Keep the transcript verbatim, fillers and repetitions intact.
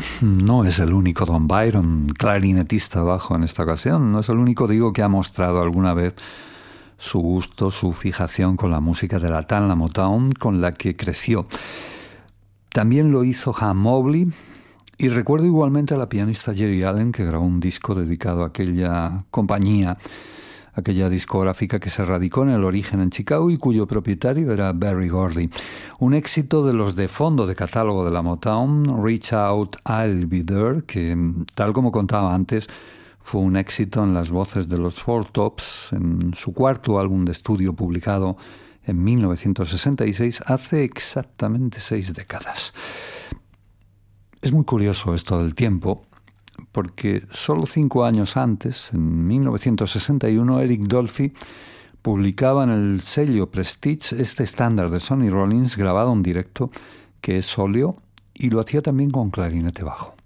No es el único Don Byron, clarinetista bajo en esta ocasión. No es el único, digo, que ha mostrado alguna vez su gusto, su fijación con la música de la tal, la Motown, con la que creció. También lo hizo Ham Mobley, y recuerdo igualmente a la pianista Jerry Allen, que grabó un disco dedicado a aquella compañía, aquella discográfica que se radicó en el origen en Chicago y cuyo propietario era Berry Gordy. Un éxito de los de fondo de catálogo de la Motown, Reach Out, I'll Be There, que, tal como contaba antes, fue un éxito en las voces de los Four Tops, en su cuarto álbum de estudio publicado en mil novecientos sesenta y seis, hace exactamente seis décadas. Es muy curioso esto del tiempo, porque solo cinco años antes, en mil novecientos sesenta y uno, Eric Dolphy publicaba en el sello Prestige este estándar de Sonny Rollins grabado en directo, que es óleo, y lo hacía también con clarinete bajo.